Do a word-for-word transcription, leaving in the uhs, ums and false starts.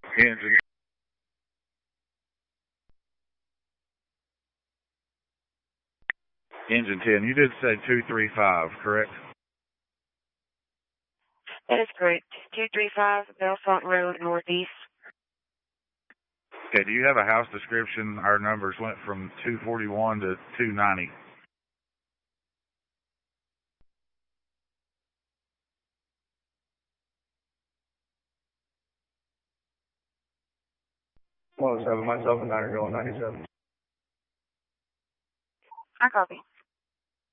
Engine. Engine ten. You did say two three five, correct? That is correct. two three five Bellefonte Road, Northeast. Okay, do you have a house description? Our numbers went from two forty-one to two ninety. one oh seven, myself and Niner going ninety-seven. I copy.